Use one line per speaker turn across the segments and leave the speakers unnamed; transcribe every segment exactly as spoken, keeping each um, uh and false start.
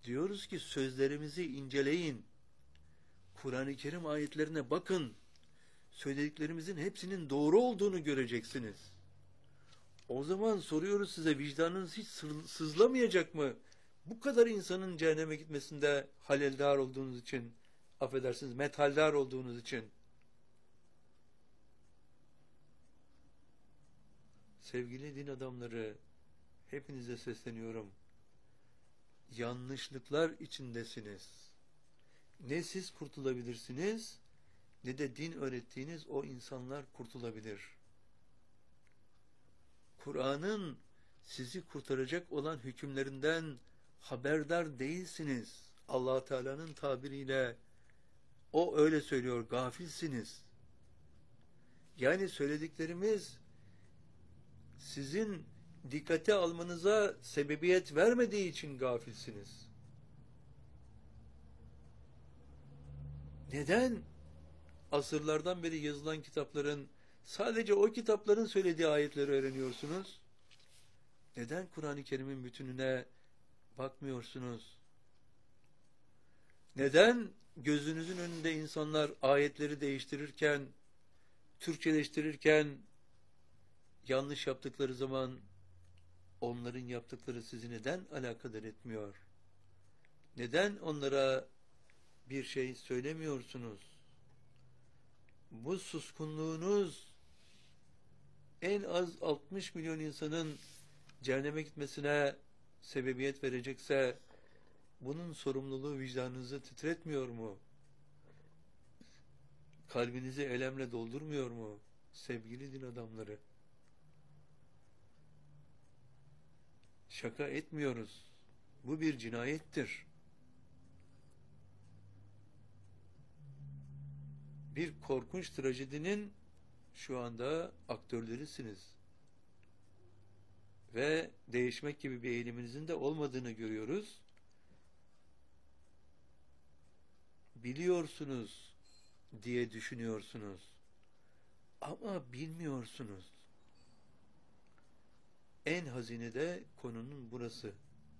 diyoruz ki sözlerimizi inceleyin. Kur'an-ı Kerim ayetlerine bakın. Söylediklerimizin hepsinin doğru olduğunu göreceksiniz. O zaman soruyoruz size, vicdanınız hiç sızlamayacak mı? Bu kadar insanın cehenneme gitmesinde haleldar olduğunuz için, affedersiniz, methaldar olduğunuz için. Sevgili din adamları, hepinize sesleniyorum. Yanlışlıklar içindesiniz. Ne siz kurtulabilirsiniz, ne de din öğrettiğiniz o insanlar kurtulabilir. Kur'an'ın sizi kurtaracak olan hükümlerinden haberdar değilsiniz. Allah Teala'nın tabiriyle o öyle söylüyor, gafilsiniz. Yani söylediklerimiz sizin dikkate almanıza sebebiyet vermediği için gafilsiniz. Neden asırlardan beri yazılan kitapların, sadece o kitapların söylediği ayetleri öğreniyorsunuz? Neden Kur'an-ı Kerim'in bütününe bakmıyorsunuz? Neden gözünüzün önünde insanlar ayetleri değiştirirken, Türkçeleştirirken, yanlış yaptıkları zaman onların yaptıkları sizi neden alakadar etmiyor? Neden onlara bir şey söylemiyorsunuz? Bu suskunluğunuz en az altmış milyon insanın cehenneme gitmesine sebebiyet verecekse bunun sorumluluğu vicdanınızı titretmiyor mu? Kalbinizi elemle doldurmuyor mu? Sevgili din adamları. Şaka etmiyoruz. Bu bir cinayettir. Bir korkunç trajedinin şu anda aktörlerisiniz. Ve değişmek gibi bir eğiliminizin de olmadığını görüyoruz. Biliyorsunuz diye düşünüyorsunuz. Ama bilmiyorsunuz. En hazine de konunun burası.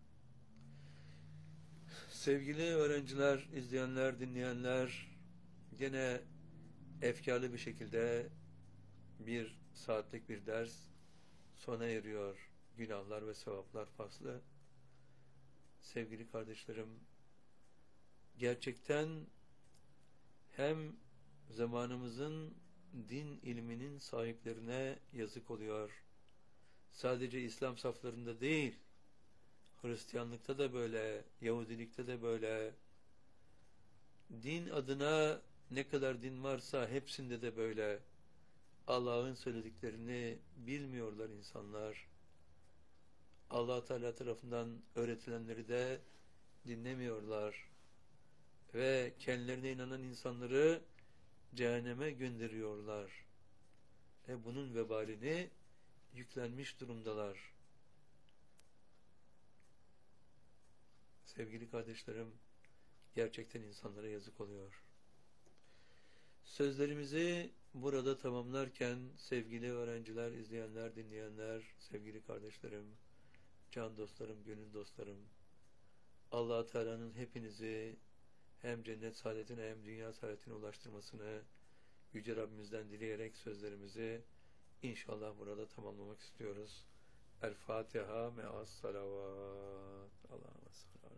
Sevgili öğrenciler, izleyenler, dinleyenler, gene efkarlı bir şekilde bir saatlik bir ders sona eriyor. Günahlar ve sevaplar faslı. Sevgili kardeşlerim, gerçekten hem zamanımızın din ilminin sahiplerine yazık oluyor. Sadece İslam saflarında değil, Hristiyanlıkta da böyle, Yahudilikte de böyle, din adına ne kadar din varsa hepsinde de böyle. Allah'ın söylediklerini bilmiyorlar insanlar. Allah Teala tarafından öğretilenleri de dinlemiyorlar. Ve kendilerine inanan insanları cehenneme gönderiyorlar. E bunun vebalini yüklenmiş durumdalar. Sevgili kardeşlerim, gerçekten insanlara yazık oluyor. Sözlerimizi burada tamamlarken sevgili öğrenciler, izleyenler, dinleyenler, sevgili kardeşlerim, can dostlarım, gönül dostlarım, Allah Teala'nın hepinizi hem cennet saadetine hem dünya saadetine ulaştırmasını Yüce Rabbimizden dileyerek sözlerimizi inşallah burada tamamlamak istiyoruz. El Fatiha me'as salavat. Allah'a emanet.